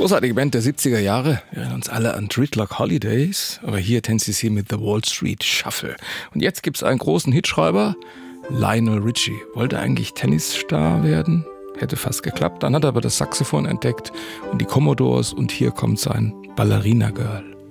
Großartige Band der 70er Jahre. Wir erinnern uns alle an Dreadlock Holidays. Aber hier Tennessee mit The Wall Street Shuffle. Und jetzt gibt es einen großen Hitschreiber. Lionel Richie wollte eigentlich Tennisstar werden. Hätte fast geklappt. Dann hat er aber das Saxophon entdeckt und die Commodores. Und hier kommt sein Ballerina Girl.